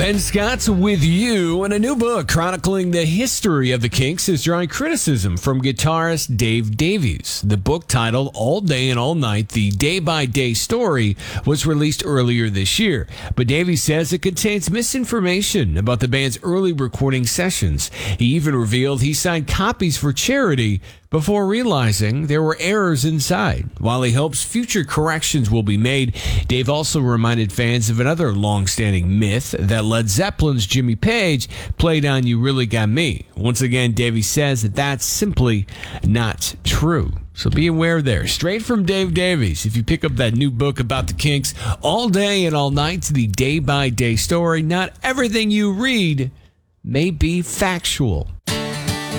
Ben Scott's with you, and a new book chronicling the history of the Kinks is drawing criticism from guitarist Dave Davies. The book, titled All Day and All Night, The Day-by-Day Story, was released earlier this year. But Davies says it contains misinformation about the band's early recording sessions. He even revealed he signed copies for charity before realizing there were errors inside. While he hopes future corrections will be made, Dave also reminded fans of another long-standing myth that Led Zeppelin's Jimmy Page played on You Really Got Me. Once again, Davey says that that's simply not true. So be aware there. Straight from Dave Davies, if you pick up that new book about the Kinks, All Day and All Night, the day-by-day story, not everything you read may be factual.